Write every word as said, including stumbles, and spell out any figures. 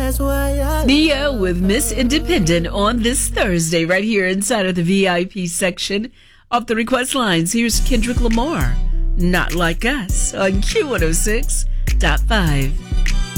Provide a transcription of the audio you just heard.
That's why I Nia with Miss Independent on this Thursday, right here inside of the V I P section of the request lines. Here's Kendrick Lamar, Not Like Us, on Q one oh six point five.